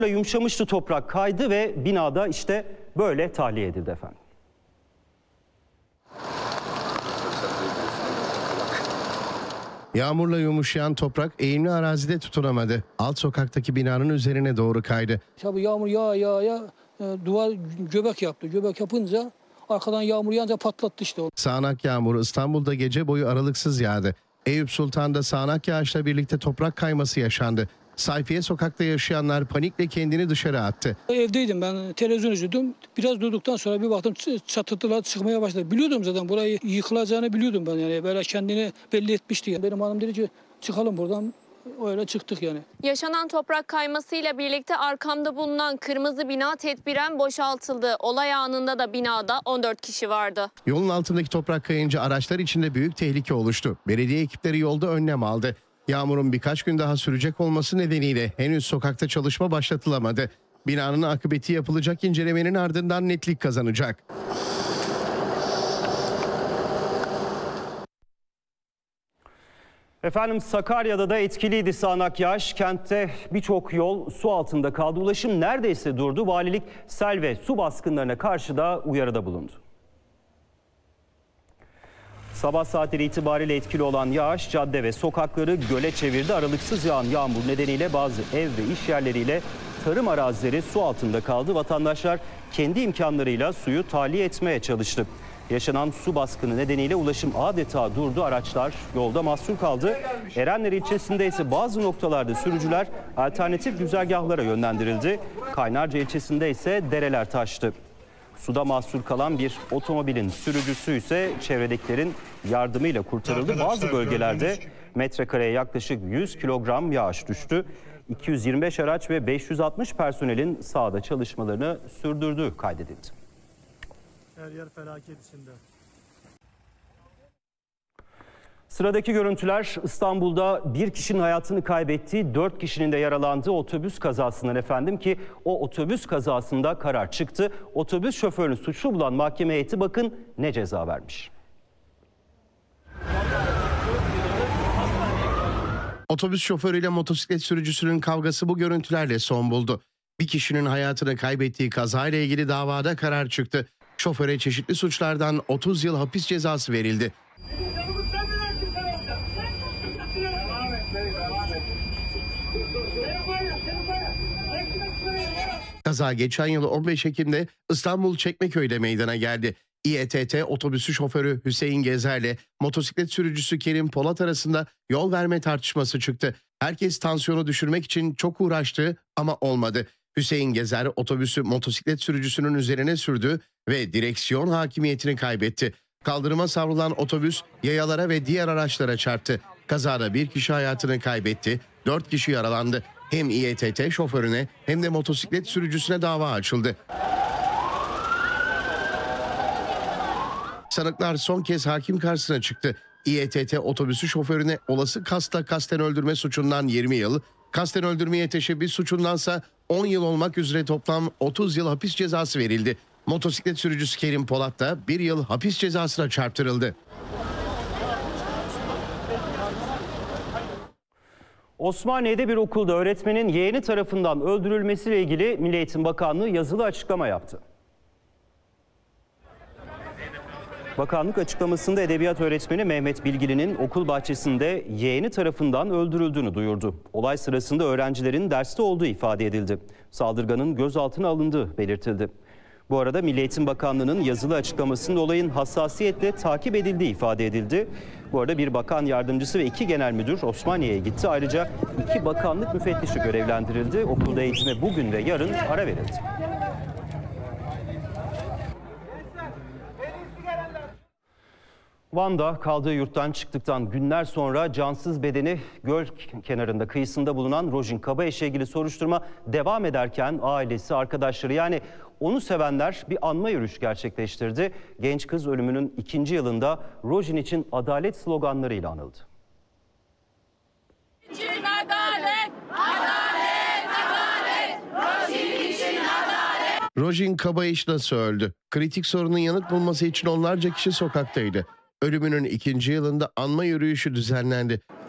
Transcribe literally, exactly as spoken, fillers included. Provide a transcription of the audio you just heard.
Yumuşamıştı, toprak kaydı ve binada işte böyle tahliye edildi efendim. Yağmurla yumuşayan toprak eğimli arazide tutunamadı. Alt sokaktaki binanın üzerine doğru kaydı. Tabii yağmur yağ yağ yağ e, duvar göbek yaptı. Göbek yapınca arkadan yağmur yağınca patlattı işte. Sağanak yağmur İstanbul'da gece boyu aralıksız yağdı. Eyüp Sultan'da sağanak yağışla birlikte toprak kayması yaşandı. Sayfiye sokakta yaşayanlar panikle kendini dışarı attı. Evdeydim ben, televizyon izliyordum. Biraz durduktan sonra bir baktım çatılar çıkmaya başladı. Biliyordum zaten burayı yıkılacağını biliyordum ben, yani böyle kendini belli etmişti. Yani. Benim hanım dedi ki çıkalım buradan. Öyle çıktık yani. Yaşanan toprak kaymasıyla birlikte arkamda bulunan kırmızı bina tedbiren boşaltıldı. Olay anında da binada on dört kişi vardı. Yolun altındaki toprak kayınca araçlar içinde büyük tehlike oluştu. Belediye ekipleri yolda önlem aldı. Yağmurun birkaç gün daha sürecek olması nedeniyle henüz sokakta çalışma başlatılamadı. Binanın akıbeti yapılacak incelemenin ardından netlik kazanacak. Efendim Sakarya'da da etkiliydi sağanak yağış. Kentte birçok yol su altında kaldı. Ulaşım neredeyse durdu. Valilik sel ve su baskınlarına karşı da uyarıda bulundu. Sabah saatleri itibariyle etkili olan yağış cadde ve sokakları göle çevirdi. Aralıksız yağan yağmur nedeniyle bazı ev ve iş yerleriyle tarım arazileri su altında kaldı. Vatandaşlar kendi imkanlarıyla suyu tahliye etmeye çalıştı. Yaşanan su baskını nedeniyle ulaşım adeta durdu. Araçlar yolda mahsur kaldı. Erenler ilçesinde ise bazı noktalarda sürücüler alternatif güzergahlara yönlendirildi. Kaynarca ilçesinde ise dereler taştı. Suda mahsur kalan bir otomobilin sürücüsü ise çevredekilerin yardımıyla kurtarıldı. Bazı bölgelerde metrekareye yaklaşık yüz kilogram yağış düştü. iki yüz yirmi beş araç ve beş yüz altmış personelin sahada çalışmalarını sürdürdüğü kaydedildi. Her yer felaket içinde. Sıradaki görüntüler İstanbul'da bir kişinin hayatını kaybettiği, dört kişinin de yaralandığı otobüs kazasından efendim ki o otobüs kazasında karar çıktı. Otobüs şoförünü suçlu bulan mahkeme heyeti bakın ne ceza vermiş. Otobüs şoförüyle motosiklet sürücüsünün kavgası bu görüntülerle son buldu. Bir kişinin hayatını kaybettiği kazayla ilgili davada karar çıktı. Şoföre çeşitli suçlardan otuz yıl hapis cezası verildi. Kaza geçen yıl on beş Ekim'de İstanbul Çekmeköy'de meydana geldi. İETT otobüsü şoförü Hüseyin Gezer'le motosiklet sürücüsü Kerim Polat arasında yol verme tartışması çıktı. Herkes tansiyonu düşürmek için çok uğraştı ama olmadı. Hüseyin Gezer otobüsü motosiklet sürücüsünün üzerine sürdü ve direksiyon hakimiyetini kaybetti. Kaldırıma savrulan otobüs yayalara ve diğer araçlara çarptı. Kazada bir kişi hayatını kaybetti, dört kişi yaralandı. Hem İETT şoförüne hem de motosiklet sürücüsüne dava açıldı. Sanıklar son kez hakim karşısına çıktı. İETT otobüsü şoförüne olası kasta kasten öldürme suçundan yirmi yıl, kasten öldürmeye teşebbüs suçundansa on yıl olmak üzere toplam otuz yıl hapis cezası verildi. Motosiklet sürücüsü Kerim Polat da bir yıl hapis cezasına çarptırıldı. Osmaniye'de bir okulda öğretmenin yeğeni tarafından öldürülmesiyle ilgili Milli Eğitim Bakanlığı yazılı açıklama yaptı. Bakanlık açıklamasında edebiyat öğretmeni Mehmet Bilgili'nin okul bahçesinde yeğeni tarafından öldürüldüğünü duyurdu. Olay sırasında öğrencilerin derste olduğu ifade edildi. Saldırganın gözaltına alındığı belirtildi. Bu arada Milli Eğitim Bakanlığı'nın yazılı açıklamasında olayın hassasiyetle takip edildiği ifade edildi. Bu arada bir bakan yardımcısı ve iki genel müdür Osmaniye'ye gitti. Ayrıca iki bakanlık müfettişi görevlendirildi. Okulda eğitime bugün ve yarın ara verildi. Van'da kaldığı yurttan çıktıktan günler sonra cansız bedeni göl kenarında kıyısında bulunan Rojin Kabayeş'e ilgili soruşturma devam ederken ailesi, arkadaşları yani onu sevenler bir anma yürüyüşü gerçekleştirdi. Genç kız ölümünün ikinci yılında Rojin için adalet sloganlarıyla anıldı. İçin adalet, adalet, adalet, Rojin için adalet. Rojin Kabayeş nasıl öldü? Kritik sorunun yanıt bulması için onlarca kişi sokaktaydı. Ölümünün ikinci yılında anma yürüyüşü düzenlendi.